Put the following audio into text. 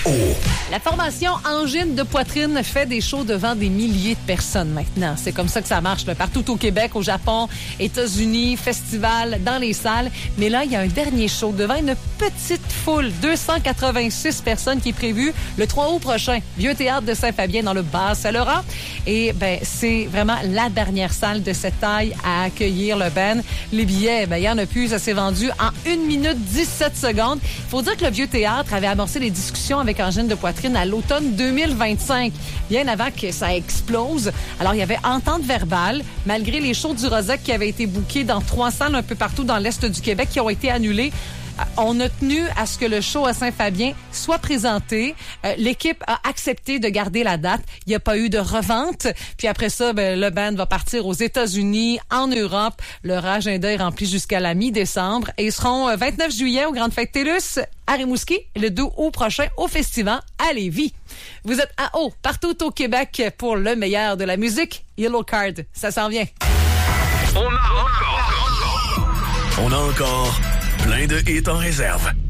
La formation Angine de poitrine fait des shows devant des milliers de personnes maintenant. C'est comme ça que ça marche là, partout au Québec, au Japon, États-Unis, festival, dans les salles. Mais là, il y a un dernier show devant une petite foule, 286 personnes qui est prévu le 3 août prochain. Vieux théâtre de Saint-Fabien dans le Bas-Saint-Laurent. Et c'est vraiment la dernière salle de cette taille à accueillir le band. Les billets, il y en a plus, ça s'est vendu en 1 minute 17 secondes. Il faut dire que le Vieux théâtre avait amorcé les discussions avec Angine de poitrine à l'automne 2025, bien avant que ça explose. Alors, il y avait entente verbale, malgré les shows du Rosec qui avaient été bookés dans 3 salles un peu partout dans l'Est du Québec qui ont été annulés. On a tenu à ce que le show à Saint-Fabien soit présenté. L'équipe a accepté de garder la date. Il n'y a pas eu de revente. Puis après ça, le band va partir aux États-Unis, en Europe. Leur agenda est rempli jusqu'à la mi-décembre. Et ils seront 29 juillet aux Grandes Fêtes TELUS à Rimouski et le 2 août prochain au Festival à Lévis. Vous êtes à haut partout au Québec pour le meilleur de la musique. Yellow Card, ça s'en vient. On a encore plein de hits en réserve.